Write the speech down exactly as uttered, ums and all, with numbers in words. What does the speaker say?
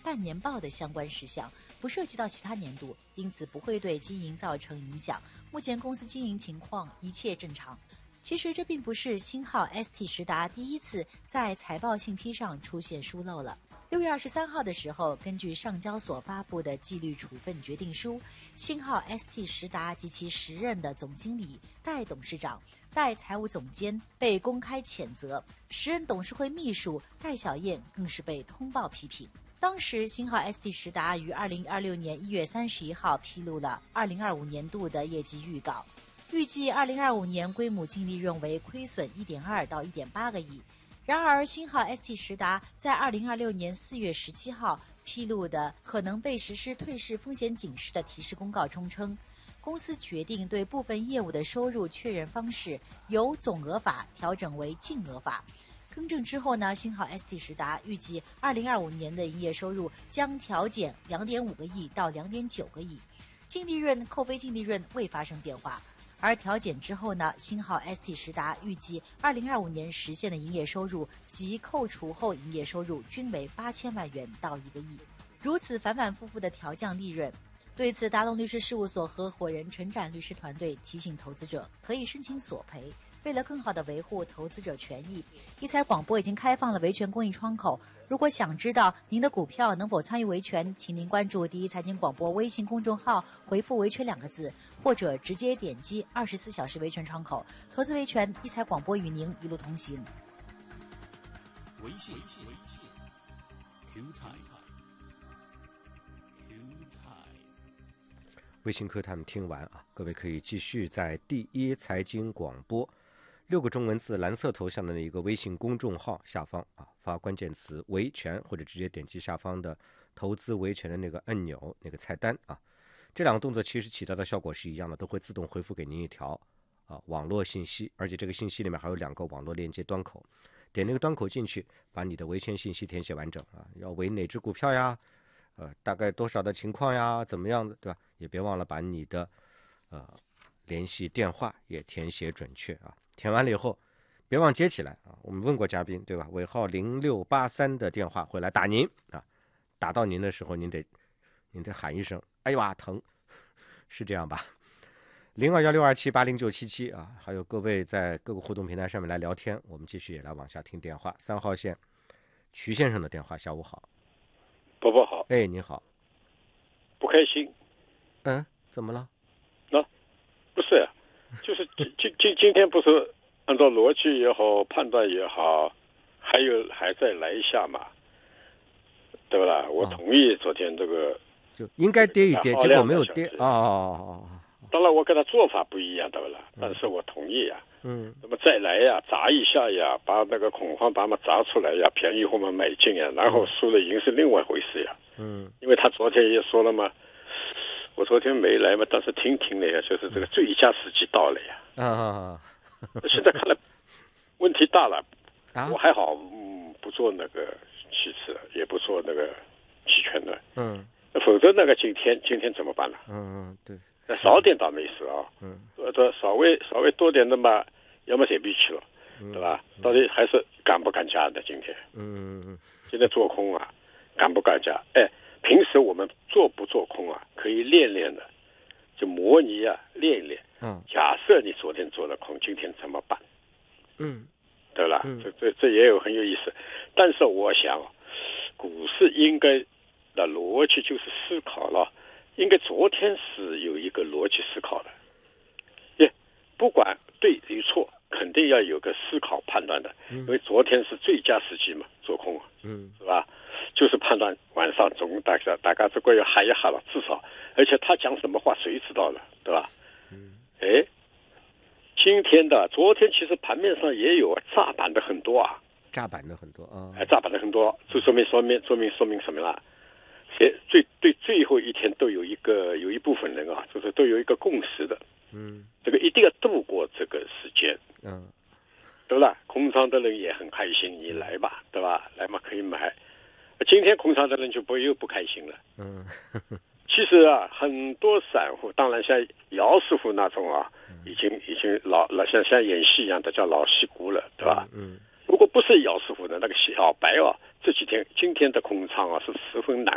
半年报的相关事项，不涉及到其他年度，因此不会对经营造成影响。目前公司经营情况一切正常。其实这并不是星号 S T 时达第一次在财报信批上出现疏漏了。六月二十三号的时候，根据上交所发布的纪律处分决定书，星号 S T 时达及其时任的总经理、代董事长、代财务总监被公开谴责，时任董事会秘书戴小燕更是被通报批评。当时星号 S T 时达于二零二六年一月三十一号披露了二零二五年度的业绩预告，预计二零二五年归母净利润为亏损 一点二到一点八个亿。然而星号 S T 时达在二零二六年四月十七号披露的可能被实施退市风险警示的提示公告中称，公司决定对部分业务的收入确认方式由总额法调整为净额法。更正之后呢，星号 S T 时达预计二零二五年的营业收入将调减 两点五个亿到 两点九个亿，净利润扣非净利润未发生变化。而调减之后呢，星号 S T 时达预计二零二五年实现的营业收入及扣除后营业收入均为八千万元到一个亿。如此反反复复的调降利润，对此达龙律师事务所合伙人陈展律师团队提醒投资者可以申请索赔。为了更好地维护投资者权益，一财广播已经开放了维权公益窗口。如果想知道您的股票能否参与维权，请您关注第一财经广播微信公众号，回复维权两个字，或者直接点击二十四小时维权窗口。投资维权，一财广播与您一路同行。 微信微信 Q time Q time 微信课他们听完啊，各位可以继续在第一财经广播六个中文字蓝色头像的一个微信公众号下方啊，发关键词维权，或者直接点击下方的投资维权的那个按钮那个菜单啊。这两个动作其实起到的效果是一样的，都会自动回复给您一条啊网络信息，而且这个信息里面还有两个网络链接端口，点那个端口进去，把你的维权信息填写完整啊，要维哪只股票呀，呃大概多少的情况呀，怎么样的，对吧？也别忘了把你的呃联系电话也填写准确啊。填完了以后别忘接起来啊，我们问过嘉宾对吧，尾号零六八三的电话会来打您啊，打到您的时候您得您得喊一声哎呀疼，是这样吧？零二幺六二七八零九七七啊，还有各位在各个互动平台上面来聊天，我们继续也来往下听电话。三号线徐先生的电话，下午好。 伯伯好。 哎，你好。 不开心。 嗯，怎么了？ 那、啊、不是呀、啊，就是今今今今天不是按照逻辑也好，判断也好，还有还再来一下嘛，对不啦？我同意昨天这个、哦、 就应该跌一跌，结果没有跌。哦哦哦。 当然我跟他做法不一样，对不啦？但是我同意呀、啊。嗯。那么再来呀，砸一下呀，把那个恐慌把它砸出来呀，便宜货们买进呀，然后输了赢是另外一回事呀。嗯。因为他昨天也说了嘛。我昨天没来嘛，但是听听了呀，就是这个最佳时机到了呀。啊，现在看来问题大了。啊，我还好，嗯，不做那个期指，也不做那个期权的。嗯，否则那个今天今天怎么办呢？嗯嗯，对。那少点倒没事啊。嗯，这稍微稍微多点的嘛，要么谁必去了，嗯、对吧？到底还是敢不敢加的？今天。嗯嗯。现在做空啊，敢不敢加？哎。平时我们做不做空啊，可以练练的，就模拟啊，练一练。嗯。假设你昨天做了空，今天怎么办？嗯，对吧？嗯。这这这也有很有意思，但是我想，股市应该的逻辑就是思考了，应该昨天是有一个逻辑思考的，也不管对与错，肯定要有个思考判断的，因为昨天是最佳时机嘛，做空啊，嗯，是吧？就是判断晚上总大家大家这个要喊一喊了，至少，而且他讲什么话谁知道了，对吧？嗯，哎，今天的昨天其实盘面上也有炸板的很多啊， 炸板的很多啊， 哎，炸板的很多，这说明说明说明说明什么了？谁最对最后一天都有一个有一部分人啊，就是都有一个共识的，嗯，这个一定要度过这个时间，嗯，对吧？空仓的人也很开心，你来吧，对吧？来嘛可以买。今天空仓的人就不又不开心了。嗯，其实啊，很多散户，当然像姚师傅那种啊，已经已经老老像像演戏一样的叫老戏骨了，对吧？嗯，如果不是姚师傅的那个小白啊，这几天今天的空仓啊是十分难